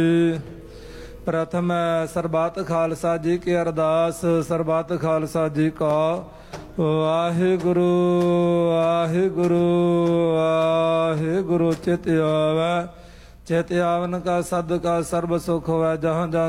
ਪ੍ਰਥਮ ਸਰਬੱਤ ਖਾਲਸਾ ਜੀ ਕੀ ਅਰਦਾਸ। ਸਰਬੱਤ ਖਾਲਸਾ ਜੀ ਕਾ ਵਾਹਿਗੁਰੂ ਵਾਹਿਗੁਰੂ ਵਾਹਿਗੁਰੂ। ਚਿਤ ਆਵੈ ਚਿਤ ਆਵਨ ਕਾ ਸਦ ਕਾ ਸਰਬ ਸੁਖ ਹੋਵੈ। ਜਹਾਂ ਜਹਾਂ